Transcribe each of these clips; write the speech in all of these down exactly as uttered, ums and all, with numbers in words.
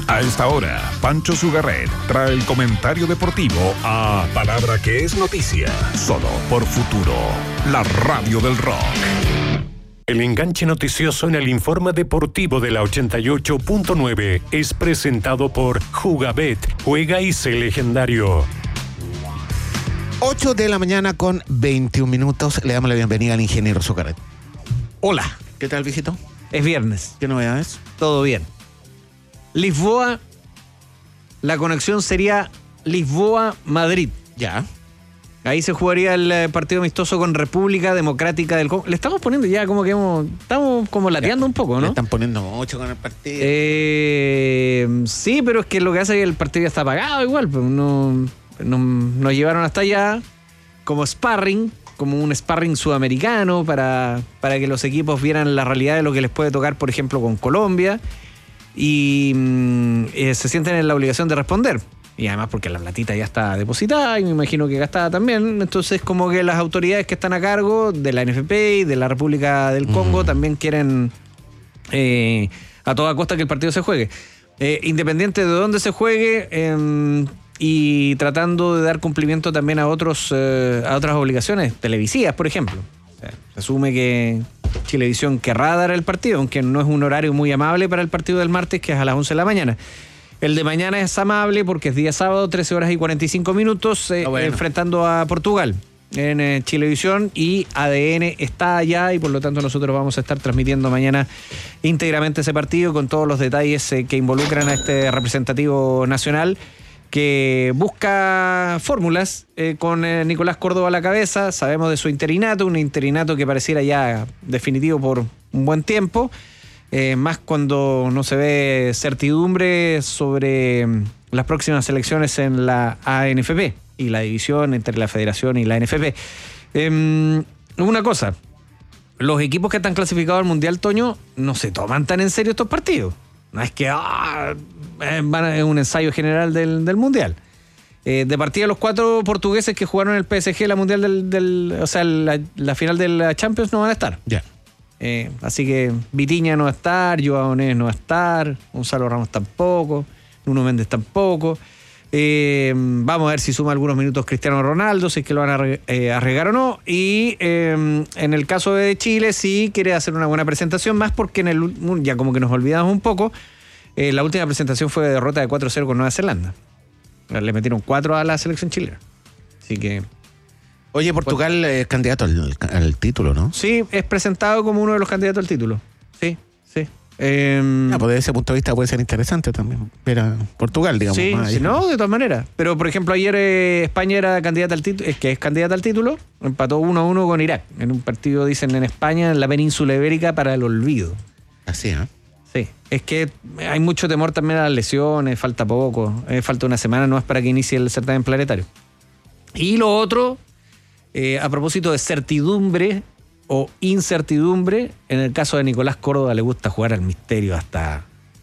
A esta hora, Pancho Sugarret trae el comentario deportivo a Palabra que es noticia, solo por Futuro, la radio del rock. El enganche noticioso en el informe deportivo de la ochenta y ocho punto nueve es presentado por Jugabet, juega y sé legendario. ocho de la mañana con veintiún minutos. Le damos la bienvenida al ingeniero Sugarret. Hola. ¿Qué tal, viejito? Es viernes. ¿Qué novedades? Todo bien. Lisboa, la conexión sería Lisboa-Madrid. Ya. Ahí se jugaría el eh, partido amistoso con República Democrática del Congo. Le estamos poniendo ya como que hemos, estamos como lateando ya, un poco, ¿no? Le están poniendo mucho con el partido. Eh, sí, pero es que lo que hace es que el partido ya está apagado igual. Pues no, no, nos llevaron hasta allá como sparring, como un sparring sudamericano para, para que los equipos vieran la realidad de lo que les puede tocar, por ejemplo, con Colombia. Y mm, eh, se sienten en la obligación de responder. Y además porque la platita ya está depositada y me imagino que gastada también. Entonces como que las autoridades que están a cargo de la N F P y de la República del Congo mm. también quieren eh, a toda costa que el partido se juegue. Eh, independiente de dónde se juegue eh, y tratando de dar cumplimiento también a, otros, eh, a otras obligaciones televisivas, por ejemplo. O sea, se asume que Chilevisión querrá dar el partido, aunque no es un horario muy amable para el partido del martes, que es a las once de la mañana. El de mañana es amable porque es día sábado, trece horas y cuarenta y cinco minutos, eh, oh, bueno. enfrentando a Portugal en eh, Chilevisión, y A D N está allá y por lo tanto nosotros vamos a estar transmitiendo mañana íntegramente ese partido con todos los detalles eh, que involucran a este representativo nacional que busca fórmulas eh, con eh, Nicolás Córdoba a la cabeza. Sabemos de su interinato, un interinato que pareciera ya definitivo por un buen tiempo. Eh, más cuando no se ve certidumbre sobre las próximas elecciones en la A N F P y la división entre la Federación y la N F P. Eh, una cosa, los equipos que están clasificados al Mundial, Toño, no se toman tan en serio estos partidos. No es que ah, es un ensayo general del, del Mundial. Eh, de partida, los cuatro portugueses que jugaron en el P S G la Mundial del, del o sea, la, la final de la Champions no van a estar. Ya. Yeah. Eh, así que Vitinha no va a estar, Joao Neves no va a estar, Gonzalo Ramos tampoco, Nuno Méndez tampoco. Eh, vamos a ver si suma algunos minutos Cristiano Ronaldo, si es que lo van a eh, arriesgar o no. Y eh, en el caso de Chile sí quiere hacer una buena presentación, más porque en el ya como que nos olvidamos un poco, eh, la última presentación fue de derrota de cuatro cero con Nueva Zelanda. Le metieron cuatro a la selección chilena. Así que... Oye, Portugal es candidato al, al título, ¿no? Sí, es presentado como uno de los candidatos al título. Sí, sí. Eh, ah, pues desde ese punto de vista puede ser interesante también. Pero Portugal, digamos. Sí, sí, no, de todas maneras. Pero, por ejemplo, ayer eh, España era candidata al título, es que es candidata al título, empató uno a uno con Irak. En un partido, dicen, en España, en la península ibérica, para el olvido. Así, ¿eh? Sí, es que hay mucho temor también a las lesiones, falta poco, eh, falta una semana no es para que inicie el certamen planetario. Y lo otro... Eh, a propósito de certidumbre o incertidumbre, en el caso de Nicolás Córdoba le gusta jugar al misterio hasta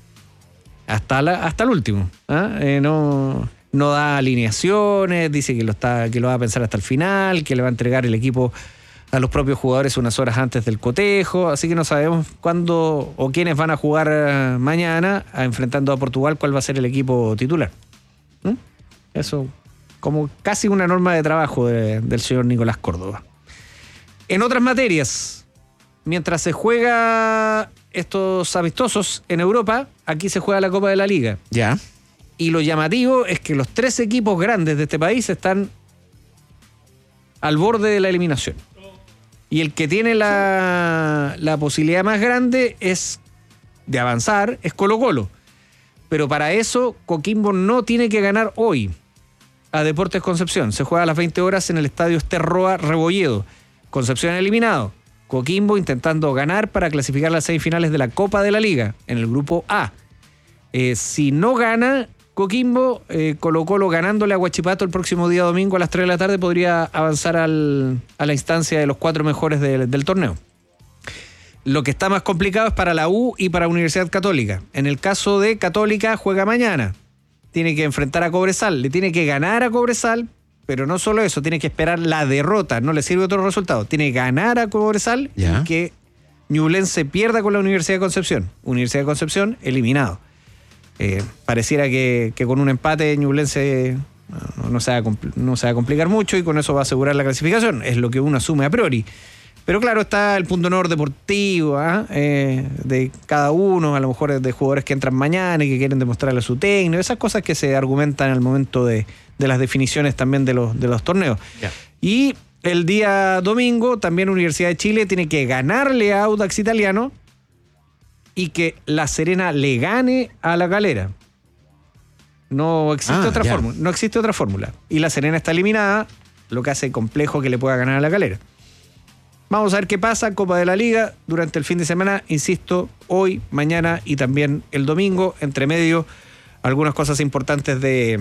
hasta, la, hasta el último. ¿eh? Eh, no, no da alineaciones, dice que lo, está, que lo va a pensar hasta el final, que le va a entregar el equipo a los propios jugadores unas horas antes del cotejo, así que no sabemos cuándo o quiénes van a jugar mañana enfrentando a Portugal, cuál va a ser el equipo titular. ¿Mm? Eso... como casi una norma de trabajo de, del señor Nicolás Córdoba. En otras materias, mientras se juega estos amistosos en Europa, aquí se juega la Copa de la Liga. Ya. Y lo llamativo es que los tres equipos grandes de este país están al borde de la eliminación. Y el que tiene la, la posibilidad más grande es de avanzar, es Colo-Colo. Pero para eso, Coquimbo no tiene que ganar hoy a Deportes Concepción. Se juega a las veinte horas en el estadio Esterroa Rebolledo. Concepción eliminado. Coquimbo intentando ganar para clasificar las semifinales de la Copa de la Liga en el grupo A. Eh, si no gana Coquimbo, eh, Colo-Colo ganándole a Huachipato el próximo día domingo a las tres de la tarde podría avanzar al, a la instancia de los cuatro mejores de, del torneo. Lo que está más complicado es para la U y para Universidad Católica. En el caso de Católica, juega mañana. Tiene que enfrentar a Cobresal, le tiene que ganar a Cobresal, pero no solo eso, tiene que esperar la derrota, no le sirve otro resultado. Tiene que ganar a Cobresal ¿Ya? y que Ñublense pierda con la Universidad de Concepción. Universidad de Concepción eliminado. Eh, pareciera que, que con un empate Ñublense no, no, se va a compl- no se va a complicar mucho y con eso va a asegurar la clasificación, es lo que uno asume a priori. Pero claro, está el punto honor deportivo ¿eh? Eh, de cada uno, a lo mejor de jugadores que entran mañana y que quieren demostrarle a su técnico, esas cosas que se argumentan al momento de, de las definiciones también de los, de los torneos. Yeah. Y el día domingo también Universidad de Chile tiene que ganarle a Audax Italiano y que La Serena le gane a La Calera. No existe ah, otra yeah. fórmula, no existe otra fórmula. Y La Serena está eliminada, lo que hace complejo que le pueda ganar a La Calera. Vamos a ver qué pasa, Copa de la Liga, durante el fin de semana, insisto, hoy, mañana y también el domingo, entre medio, algunas cosas importantes de,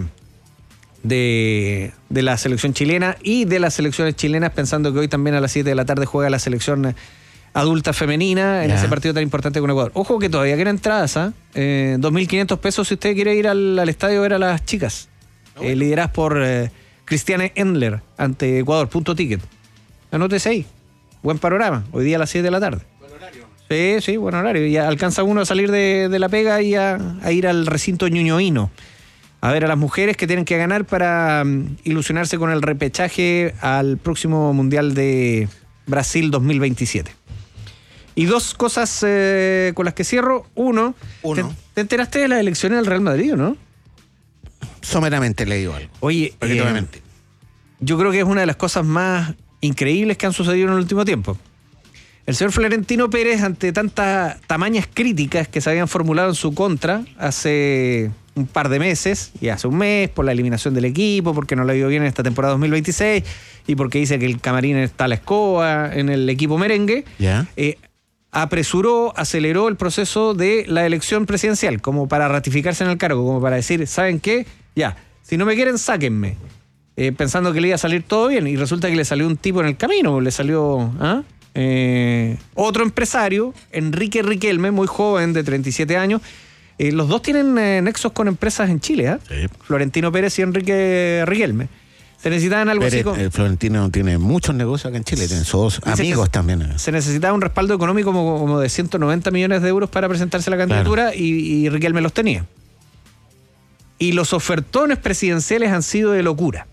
de, de la selección chilena y de las selecciones chilenas, pensando que hoy también a las siete de la tarde juega la selección adulta femenina en yeah. ese partido tan importante con Ecuador. Ojo que todavía quedan entradas, ¿eh? eh dos mil quinientos pesos si usted quiere ir al, al estadio a ver a las chicas, oh, eh, lideradas por eh, Cristiane Endler ante Ecuador, punto ticket. Anótese ahí. Buen panorama, hoy día a las siete de la tarde. Buen horario. Sí, sí, buen horario. Ya alcanza uno a salir de, de la pega y a, a ir al recinto ñuñoíno a ver a las mujeres que tienen que ganar para um, ilusionarse con el repechaje al próximo Mundial de Brasil dos mil veintisiete. Y dos cosas eh, con las que cierro. Uno, Uno. ¿Te, ¿te enteraste de las elecciones del Real Madrid o no? Someramente le digo algo. Oye, eh, yo creo que es una de las cosas más increíbles que han sucedido en el último tiempo. El señor Florentino Pérez, ante tantas tamañas críticas que se habían formulado en su contra hace un par de meses, y hace un mes, por la eliminación del equipo, porque no le ha ido bien en esta temporada dos mil veintiséis, y porque dice que el camarín está a la escoba en el equipo merengue, ¿Ya? eh, apresuró, aceleró el proceso de la elección presidencial, como para ratificarse en el cargo, como para decir, ¿saben qué? Ya, si no me quieren, sáquenme. Eh, pensando que le iba a salir todo bien, y resulta que le salió un tipo en el camino, le salió ¿ah? eh, otro empresario, Enrique Riquelme, muy joven, de treinta y siete años. Eh, los dos tienen eh, nexos con empresas en Chile, ¿eh? Sí. Florentino Pérez y Enrique Riquelme. Se necesitaban algo Pérez, así como... El Florentino tiene muchos negocios acá en Chile, tiene sus amigos se, también. ¿eh? Se necesitaba un respaldo económico como, como de ciento noventa millones de euros para presentarse a la candidatura, claro. y, y Riquelme los tenía. Y los ofertones presidenciales han sido de locura.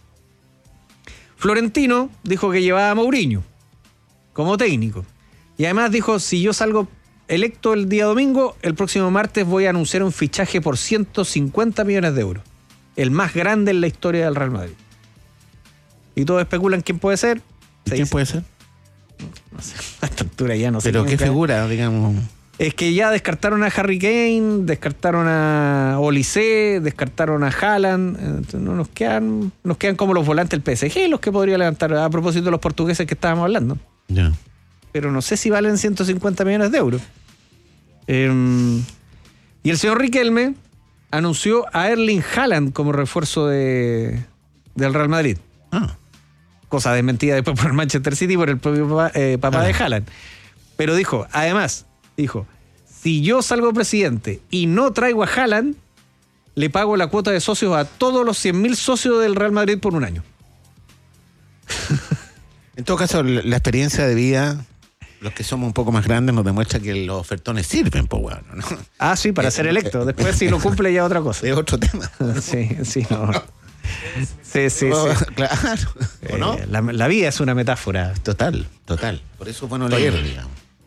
Florentino dijo que llevaba a Mourinho como técnico. Y además dijo, si yo salgo electo el día domingo, el próximo martes voy a anunciar un fichaje por ciento cincuenta millones de euros. El más grande en la historia del Real Madrid. Y todos especulan quién puede ser. ¿Quién dice, puede ser? No sé, a esta altura ya no sé. ¿Pero qué figura, digamos? Es que ya descartaron a Harry Kane, descartaron a Olise, descartaron a Haaland. No nos quedan, nos quedan como los volantes del P S G, los que podría levantar, a propósito de los portugueses que estábamos hablando. Ya. Pero no sé si valen ciento cincuenta millones de euros. Eh, y el señor Riquelme anunció a Erling Haaland como refuerzo de, del Real Madrid. Ah. Cosa desmentida después por el Manchester City, por el propio papá, eh, papá ah. de Haaland. Pero dijo, además, dijo, si yo salgo presidente y no traigo a Haaland, le pago la cuota de socios a todos los cien mil socios del Real Madrid por un año. En todo caso, la experiencia de vida, los que somos un poco más grandes, nos demuestra que los ofertones sirven, pues bueno, ¿no? Ah, sí, para ser electo. Después, si lo cumple, ya otra cosa. Es otro tema. Sí, sí, no. Sí, sí, oh, sí. Claro. ¿O no? Eh, la, la vida es una metáfora. Total, total. Por eso es bueno leer, digamos.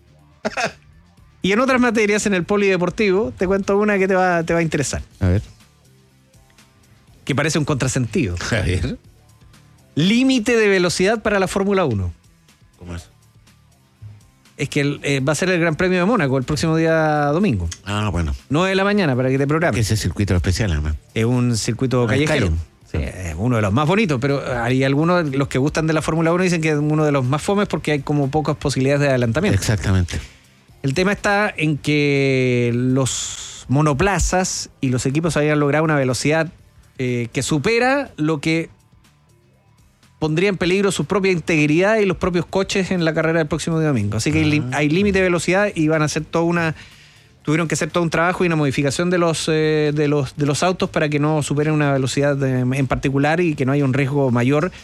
Y en otras materias, en el polideportivo, te cuento una que te va, te va a interesar. A ver. Que parece un contrasentido. A ver. Límite de velocidad para la Fórmula uno. ¿Cómo es? Es que el, eh, va a ser el Gran Premio de Mónaco el próximo día domingo. Ah, bueno. nueve de la mañana para que te programes. Ese circuito especial, además. Es un circuito ah, callejero. Sí, es uno de los más bonitos, pero hay algunos, los que gustan de la Fórmula uno dicen que es uno de los más fomes porque hay como pocas posibilidades de adelantamiento. Exactamente. El tema está en que los monoplazas y los equipos habían logrado una velocidad eh, que supera lo que pondría en peligro su propia integridad y los propios coches en la carrera del próximo día domingo. Así que ah. hay límite de velocidad y van a hacer toda una... Tuvieron que hacer todo un trabajo y una modificación de los, eh, de los, de los autos para que no superen una velocidad de, en particular y que no haya un riesgo mayor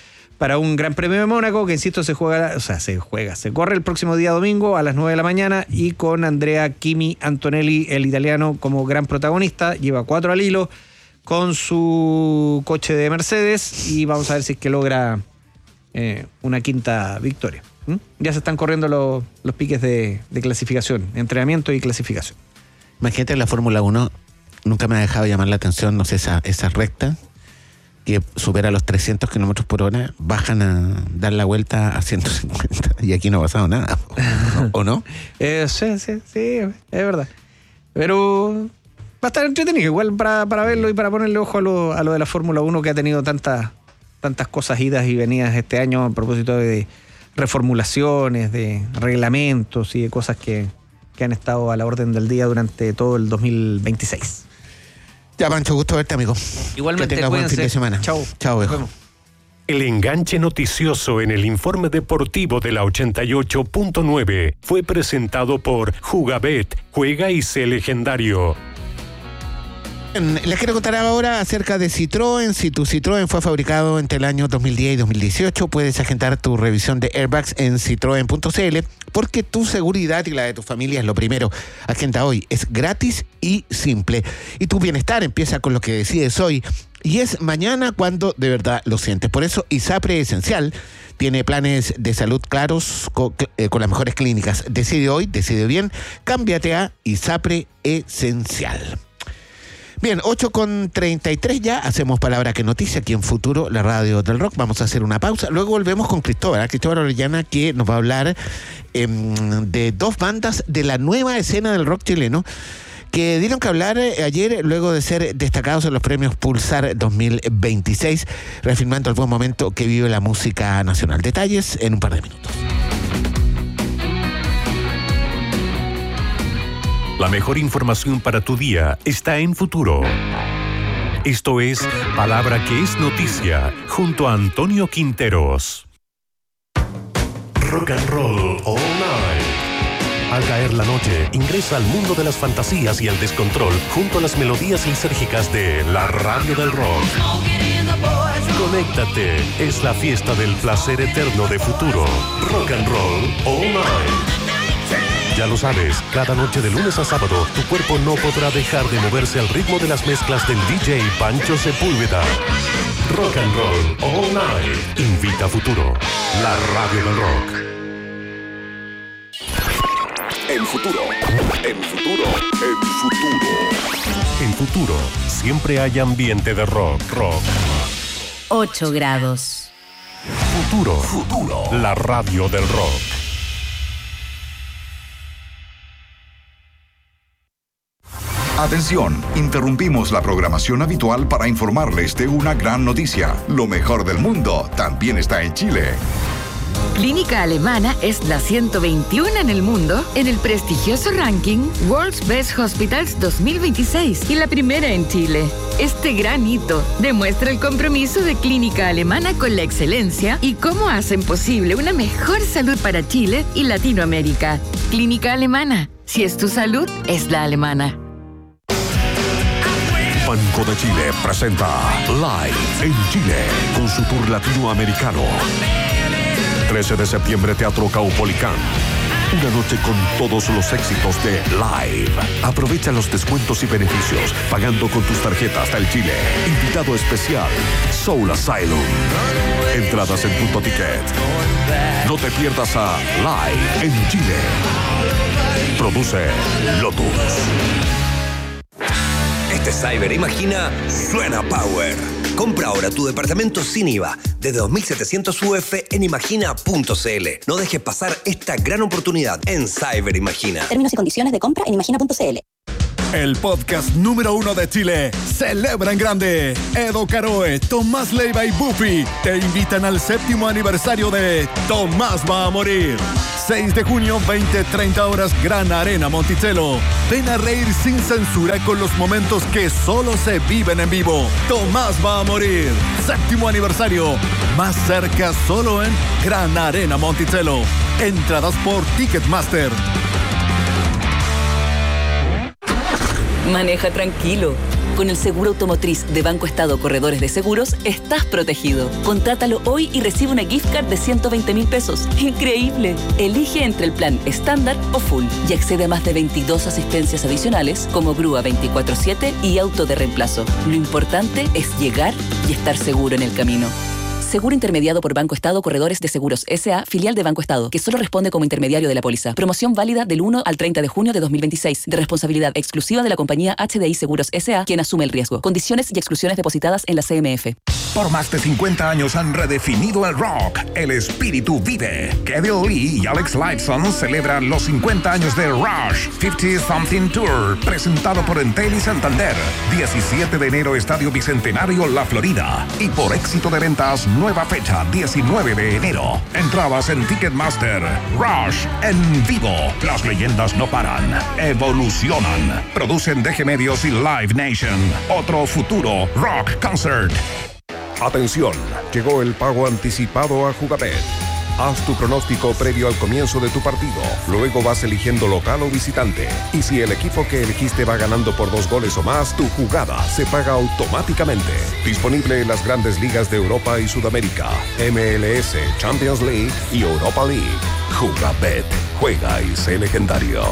para un Gran Premio de Mónaco que, insisto, se juega, o sea, se juega, se corre el próximo día domingo a las nueve de la mañana y con Andrea Kimi Antonelli, el italiano, como gran protagonista. Lleva cuatro al hilo con su coche de Mercedes y vamos a ver si es que logra eh, una quinta victoria. ¿Mm? Ya se están corriendo los, los piques de, de clasificación, entrenamiento y clasificación. Imagínate, en la Fórmula uno nunca me ha dejado llamar la atención, no sé, esa, esa recta que supera los trescientos kilómetros por hora, bajan a dar la vuelta a ciento cincuenta y aquí no ha pasado nada, ¿o no? eh, sí, sí, sí, es verdad. Pero va a estar entretenido, igual para, para verlo y para ponerle ojo a lo, a lo de la Fórmula uno, que ha tenido tantas, tantas cosas idas y venidas este año a propósito de reformulaciones, de reglamentos y de cosas que, que han estado a la orden del día durante todo el dos mil veintiséis. Ya, Pancho, gusto verte, amigo. Igualmente, que tengas buen fin de semana. Chau. Chau, viejo. El enganche noticioso en el informe deportivo de la ochenta y ocho punto nueve fue presentado por Jugabet, juega y sé legendario. Les quiero contar ahora acerca de Citroën. Si tu Citroën fue fabricado entre el año dos mil diez y dos mil dieciocho, puedes agendar tu revisión de airbags en citroen punto c l, porque tu seguridad y la de tu familia es lo primero. Agenda hoy, es gratis y simple. Y tu bienestar empieza con lo que decides hoy, y es mañana cuando de verdad lo sientes. Por eso ISAPRE Esencial tiene planes de salud claros con, eh, con las mejores clínicas. Decide hoy, decide bien, cámbiate a ISAPRE Esencial. Bien, ocho con treinta y tres ya, hacemos Palabra que Noticia aquí en Futuro, la radio del rock. Vamos a hacer una pausa, luego volvemos con Cristóbal, ¿eh? Cristóbal Orellana, que nos va a hablar eh, de dos bandas de la nueva escena del rock chileno que dieron que hablar eh, ayer luego de ser destacados en los premios Pulsar dos mil veintiséis, reafirmando el buen momento que vive la música nacional. Detalles en un par de minutos. La mejor información para tu día está en Futuro. Esto es Palabra que es Noticia, junto a Antonio Quinteros. Rock and Roll All Night. Al caer la noche, ingresa al mundo de las fantasías y el descontrol, junto a las melodías lisérgicas de la radio del rock. Conéctate, es la fiesta del placer eterno de Futuro. Rock and Roll All Night. Ya lo sabes, cada noche de lunes a sábado, tu cuerpo no podrá dejar de moverse al ritmo de las mezclas del D J Pancho Sepúlveda. Rock and Roll All Night. Invita a Futuro, la radio del rock. En Futuro, en Futuro, en Futuro. En Futuro, siempre hay ambiente de rock, rock. ocho grados. Futuro, Futuro, la radio del rock. Atención, interrumpimos la programación habitual para informarles de una gran noticia. Lo mejor del mundo también está en Chile. Clínica Alemana es la ciento veintiuno en el mundo en el prestigioso ranking World's Best Hospitals dos mil veintiséis y la primera en Chile. Este gran hito demuestra el compromiso de Clínica Alemana con la excelencia y cómo hacen posible una mejor salud para Chile y Latinoamérica. Clínica Alemana, si es tu salud, es la alemana. Banco de Chile presenta Live en Chile con su tour latinoamericano. trece de septiembre, Teatro Caupolicán. Una noche con todos los éxitos de Live. Aprovecha los descuentos y beneficios pagando con tus tarjetas del Chile. Invitado especial, Soul Asylum. Entradas en Punto Ticket. No te pierdas a Live en Chile. Produce Lotus. Este Cyber Imagina suena Power. Compra ahora tu departamento sin I V A desde dos mil setecientos U F en imagina punto c l. No dejes pasar esta gran oportunidad en Cyber Imagina. Términos y condiciones de compra en imagina punto c l. El podcast número uno de Chile celebra en grande. Edo Caroe, Tomás Leiva y Buffy te invitan al séptimo aniversario de Tomás va a morir. seis de junio, veinte treinta horas, Gran Arena Monticello. Ven a reír sin censura con los momentos que solo se viven en vivo. Tomás va a morir. Séptimo aniversario. Más cerca solo en Gran Arena Monticello. Entradas por Ticketmaster. Maneja tranquilo. Con el seguro automotriz de Banco Estado Corredores de Seguros, estás protegido. Contrátalo hoy y recibe una gift card de ciento veinte mil pesos. ¡Increíble! Elige entre el plan estándar o full y accede a más de veintidós asistencias adicionales como grúa veinticuatro siete y auto de reemplazo. Lo importante es llegar y estar seguro en el camino. Seguro intermediado por Banco Estado Corredores de Seguros S A, filial de Banco Estado, que solo responde como intermediario de la póliza. Promoción válida del uno al treinta de junio de dos mil veintiséis, de responsabilidad exclusiva de la compañía H D I Seguros S A, quien asume el riesgo. Condiciones y exclusiones depositadas en la C M F. Por más de cincuenta años han redefinido el rock. El espíritu vive. Kevin Lee y Alex Lifeson celebran los cincuenta años de Rush cincuenta Something Tour, presentado por Entel y Santander. diecisiete de enero, Estadio Bicentenario, La Florida. Y por éxito de ventas, nueva fecha, diecinueve de enero. Entradas en Ticketmaster. Rush en vivo. Las leyendas no paran. Evolucionan. Producen D G Medios y Live Nation. Otro futuro rock concert. Atención, llegó el pago anticipado a Jugabet. Haz tu pronóstico previo al comienzo de tu partido. Luego vas eligiendo local o visitante. Y si el equipo que elegiste va ganando por dos goles o más, tu jugada se paga automáticamente. Disponible en las grandes ligas de Europa y Sudamérica, M L S, Champions League y Europa League. Jugabet. Juega y sé legendario.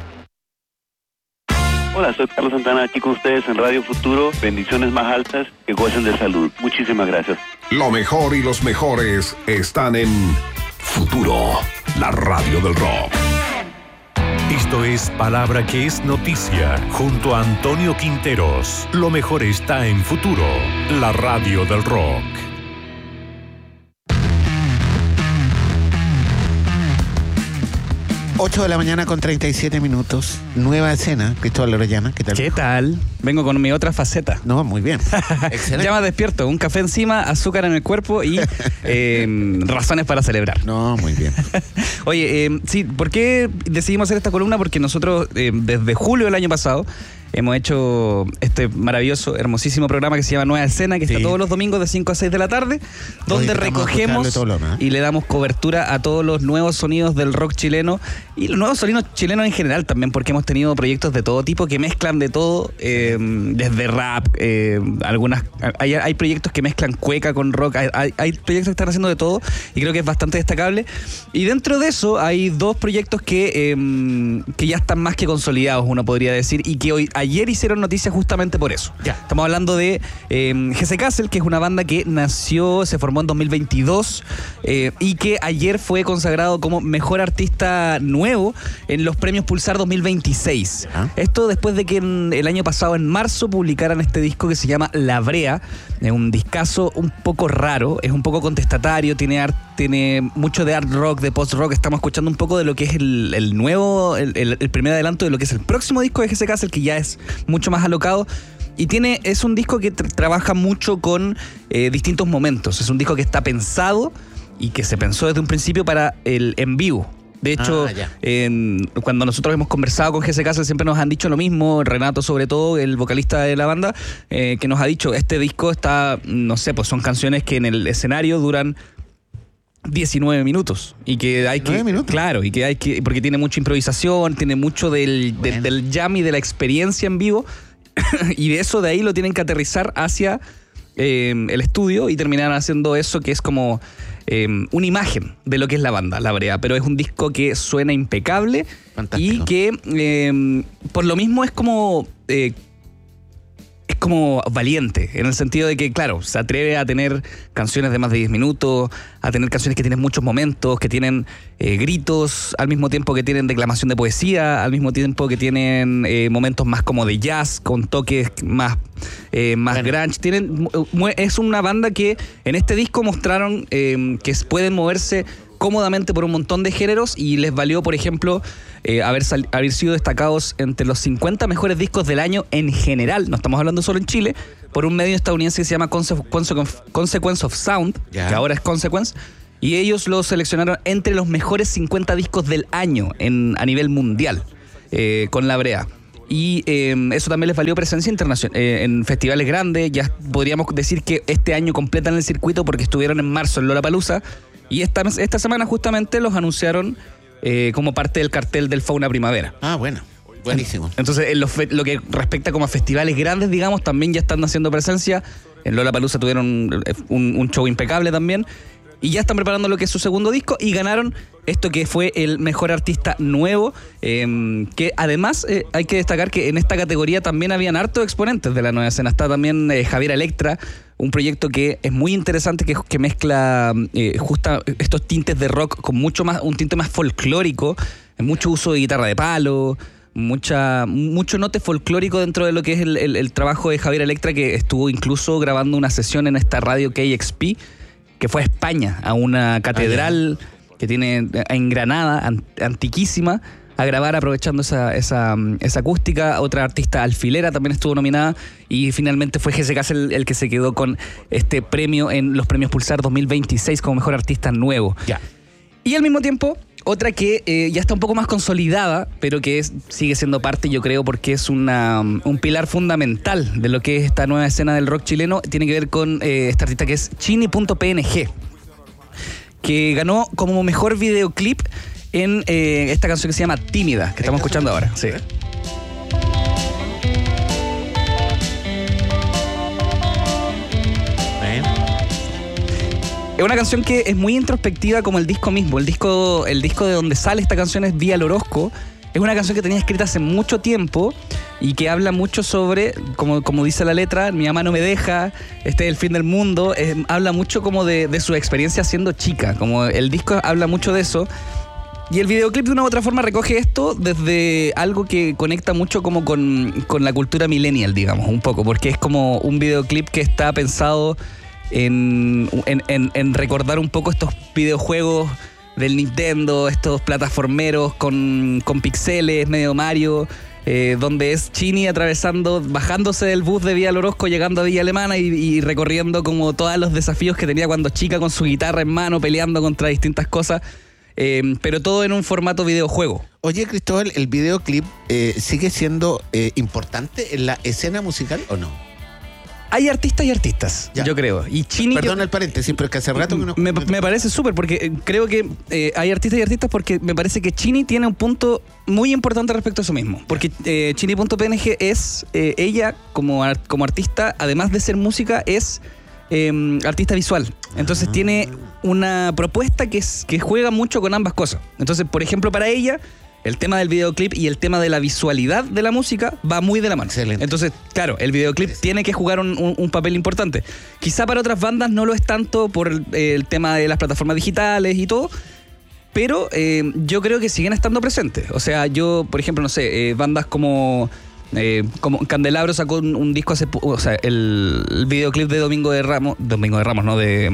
Hola, soy Carlos Santana, aquí con ustedes en Radio Futuro. Bendiciones más altas, que gocen de salud. Muchísimas gracias. Lo mejor y los mejores están en Futuro, la radio del rock. Esto es Palabra que es Noticia, junto a Antonio Quinteros. Lo mejor está en Futuro, la radio del rock. ocho de la mañana con treinta y siete minutos. Nueva escena. Cristóbal Orellana, ¿qué tal? ¿Qué tal? Vengo con mi otra faceta. No, muy bien. Excelente. Ya más despierto. Un café encima, azúcar en el cuerpo y eh, razones para celebrar. No, muy bien. Oye, eh, sí, ¿por qué decidimos hacer esta columna? Porque nosotros eh, desde julio del año pasado hemos hecho este maravilloso, hermosísimo programa que se llama Nueva Escena, que sí. está todos los domingos de cinco a seis de la tarde, donde recogemos lo, ¿no? y le damos cobertura a todos los nuevos sonidos del rock chileno y los nuevos sonidos chilenos en general también, porque hemos tenido proyectos de todo tipo que mezclan de todo, eh, desde rap, eh, algunas hay, hay proyectos que mezclan cueca con rock, hay, hay, hay proyectos que están haciendo de todo y creo que es bastante destacable. Y dentro de eso hay dos proyectos que, eh, que ya están más que consolidados, uno podría decir, y que hoy ayer hicieron noticias justamente por eso. Ya. Estamos hablando de eh, G C Castle, que es una banda que nació, se formó en dos mil veintidós eh, y que ayer fue consagrado como mejor artista nuevo en los premios Pulsar dos mil veintiséis. ¿Ah? Esto después de que en, el año pasado, en marzo, publicaran este disco que se llama La Brea. Es un discazo un poco raro, es un poco contestatario, tiene art, tiene mucho de art rock, de post rock. Estamos escuchando un poco de lo que es el, el nuevo, el, el, el primer adelanto de lo que es el próximo disco de G C Castle, que ya es mucho más alocado. Y tiene, es un disco que tra- trabaja mucho con eh, distintos momentos. Es un disco que está pensado y que se pensó desde un principio para el en vivo. De hecho, ah, en, cuando nosotros hemos conversado con G C Castle siempre nos han dicho lo mismo, Renato sobre todo, el vocalista de la banda, eh, que nos ha dicho, este disco está, no sé, pues son canciones que en el escenario duran diecinueve minutos y que hay que minutos. Claro, y que hay que porque tiene mucha improvisación, tiene mucho del, bueno. de, del jam y de la experiencia en vivo y de eso de ahí lo tienen que aterrizar hacia eh, el estudio y terminar haciendo eso que es como eh, una imagen de lo que es la banda, La Brea, pero es un disco que suena impecable. Fantástico. Y que eh, por lo mismo es como eh, es como valiente, en el sentido de que, claro, se atreve a tener canciones de más de diez minutos, a tener canciones que tienen muchos momentos, que tienen eh, gritos, al mismo tiempo que tienen declamación de poesía, al mismo tiempo que tienen eh, momentos más como de jazz, con toques más, eh, más bueno. grunge. Tienen, es una banda que en este disco mostraron eh, que pueden moverse cómodamente por un montón de géneros y les valió, por ejemplo, eh, haber, sal, haber sido destacados entre los cincuenta mejores discos del año en general, no estamos hablando solo en Chile, por un medio estadounidense que se llama Conse- Conse- Consequence of Sound, yeah. que ahora es Consequence, y ellos lo seleccionaron entre los mejores cincuenta discos del año en, a nivel mundial, eh, con La Brea. Y eh, eso también les valió presencia internacional eh, en festivales grandes. Ya podríamos decir que este año completan el circuito porque estuvieron en marzo en Lollapalooza. Y esta, esta semana justamente los anunciaron eh, como parte del cartel del Fauna Primavera. Ah, bueno. Buenísimo. Entonces, en lo, fe- lo que respecta como a festivales grandes, digamos, también ya están haciendo presencia. En Lollapalooza tuvieron un, un show impecable también. Y ya están preparando lo que es su segundo disco y ganaron esto que fue el mejor artista nuevo, eh, que además eh, hay que destacar que en esta categoría también habían hartos exponentes de la nueva escena. Está también eh, Javier Electra, un proyecto que es muy interesante, que, que mezcla eh, justa estos tintes de rock con mucho más, un tinte más folclórico, mucho uso de guitarra de palo, mucha mucho note folclórico dentro de lo que es el, el, el trabajo de Javier Electra, que estuvo incluso grabando una sesión en esta radio K X P, que fue a España, a una catedral ah, que tiene en Granada, antiquísima, a grabar aprovechando esa, esa, esa acústica. Otra artista, Alfilera, también estuvo nominada, y finalmente fue Jesse Castle el, el que se quedó con este premio en los premios Pulsar dos mil veintiséis como mejor artista nuevo. Ya. Y al mismo tiempo, otra que eh, ya está un poco más consolidada, pero que es, sigue siendo parte, yo creo, porque es una, un pilar fundamental de lo que es esta nueva escena del rock chileno, tiene que ver con eh, esta artista que es Chini punto P N G, que ganó como mejor videoclip en eh, esta canción que se llama Tímida, que estamos escuchando ahora. Sí. Es una canción que es muy introspectiva como el disco mismo. El disco, el disco de donde sale esta canción es Vía al Orozco. Es una canción que tenía escrita hace mucho tiempo y que habla mucho sobre, como, como dice la letra, mi mamá no me deja, este es el fin del mundo. Eh, habla mucho como de, de su experiencia siendo chica. Como el disco habla mucho de eso. Y el videoclip de una u otra forma recoge esto desde algo que conecta mucho como con, con la cultura millennial, digamos, un poco. Porque es como un videoclip que está pensado En, en, en, en recordar un poco estos videojuegos del Nintendo, estos plataformeros con, con pixeles, medio Mario, eh, donde es Chini atravesando, bajándose del bus de Vía al Orozco, llegando a Villa Alemana y, y recorriendo como todos los desafíos que tenía cuando chica con su guitarra en mano, peleando contra distintas cosas, eh, pero todo en un formato videojuego. Oye, Cristóbal, ¿el videoclip eh, sigue siendo eh, importante en la escena musical o no? Hay artistas y artistas, ya. Yo creo. Y Chini, Perdón yo, el paréntesis, pero es que hace rato que no... Me, me parece súper, porque creo que eh, hay artistas y artistas porque me parece que Chini tiene un punto muy importante respecto a eso mismo. Porque eh, Chini punto P N G es, eh, ella como, como artista, además de ser música, es eh, artista visual. Entonces ah. tiene una propuesta que, es, que juega mucho con ambas cosas. Entonces, por ejemplo, para ella, el tema del videoclip y el tema de la visualidad de la música va muy de la mano. Excelente. Entonces, claro, el videoclip sí, sí. tiene que jugar un, un, un papel importante. Quizá para otras bandas no lo es tanto por el, el tema de las plataformas digitales y todo, pero eh, yo creo que siguen estando presentes. O sea, yo, por ejemplo, no sé, eh, bandas como... Eh, como Candelabro sacó un, un disco hace poco, o sea, el, el videoclip de Domingo de Ramos, Domingo de Ramos, ¿no? De,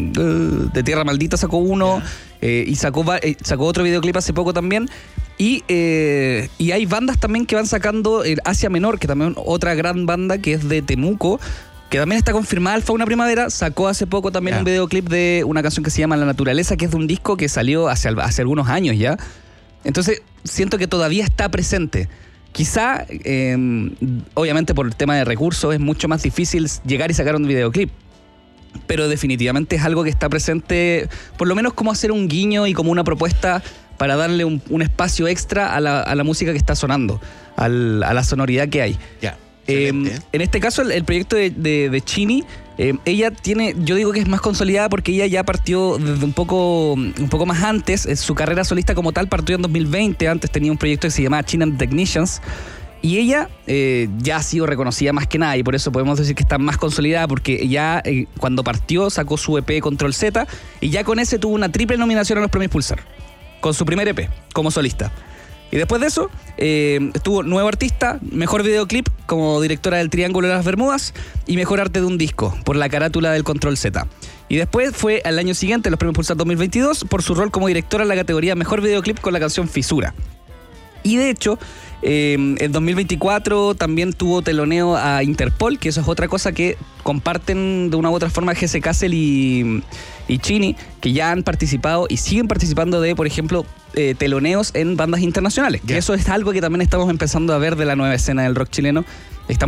de Tierra Maldita sacó uno, eh, y sacó, eh, sacó otro videoclip hace poco también. Y, eh, y hay bandas también que van sacando el Asia Menor, que también otra gran banda que es de Temuco, que también está confirmada al Fauna Primavera, sacó hace poco también yeah. un videoclip de una canción que se llama La Naturaleza, que es de un disco que salió hace, hace algunos años ya. Entonces siento que todavía está presente. Quizá, eh, obviamente por el tema de recursos, es mucho más difícil llegar y sacar un videoclip. Pero definitivamente es algo que está presente, por lo menos como hacer un guiño y como una propuesta para darle un, un espacio extra a la, a la música que está sonando, al, a la sonoridad que hay. Ya. Eh, en este caso, el, el proyecto de, de, de Chini, eh, ella tiene, yo digo que es más consolidada porque ella ya partió desde un poco, un poco más antes. Su carrera solista como tal partió en dos mil veinte. Antes tenía un proyecto que se llamaba China and Technicians. Y ella eh, ya ha sido reconocida más que nada, y por eso podemos decir que está más consolidada, porque ya eh, cuando partió sacó su E P Control Z, y ya con ese tuvo una triple nominación a los premios Pulsar, con su primer E P como solista. Y después de eso, eh, estuvo Nuevo Artista, Mejor Videoclip como directora del Triángulo de las Bermudas y Mejor Arte de un Disco por la carátula del Control Z. Y después fue al año siguiente, los Premios Pulsar dos mil veintidós, por su rol como directora en la categoría Mejor Videoclip con la canción Fisura. Y de hecho, eh, en dos mil veinticuatro también tuvo teloneo a Interpol, que eso es otra cosa que comparten de una u otra forma Jesse Castle y, y Chini, que ya han participado y siguen participando de, por ejemplo, eh, teloneos en bandas internacionales. Yeah. Que eso es algo que también estamos empezando a ver de la nueva escena del rock chileno. Estamos